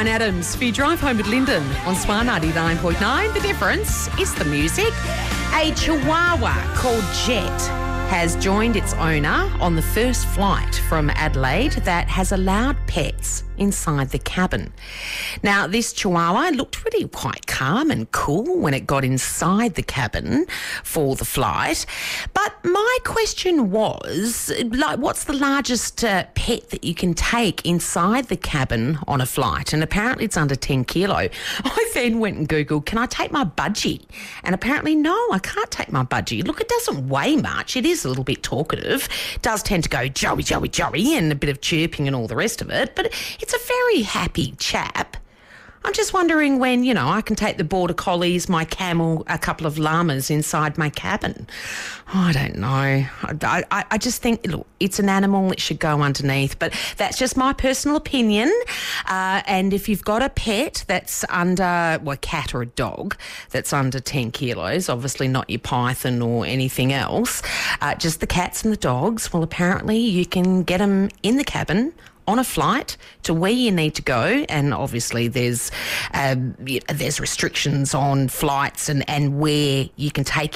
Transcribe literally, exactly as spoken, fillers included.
Bryan Adams for your drive home with Lyndon on Swan ninety-nine point nine. The difference is the music. A Chihuahua called Jet has joined its owner on the first flight from Adelaide that has allowed pets inside the cabin. Now, this Chihuahua looked really quite calm and cool when it got inside the cabin for the flight. But my question was, like, what's the largest uh, pet that you can take inside the cabin on a flight? And apparently it's under ten kilo. I then went and Googled, can I take my budgie? And apparently, no, I can't take my budgie. Look, it doesn't weigh much. It is a little bit talkative. It does tend to go joey, joey, joey, and a bit of chirping and all the rest of it. But it's a very happy chap. I'm just wondering when, you know, I can take the border collies, my camel, a couple of llamas inside my cabin. Oh, I don't know. I, I, I just think, look, it's an animal, it should go underneath. But that's just my personal opinion. Uh, and if you've got a pet that's under, well, a cat or a dog that's under ten kilos, obviously not your python or anything else, uh, just the cats and the dogs, well, apparently you can get them in the cabin on a flight to where you need to go, and obviously there's um, there's restrictions on flights and, and where you can take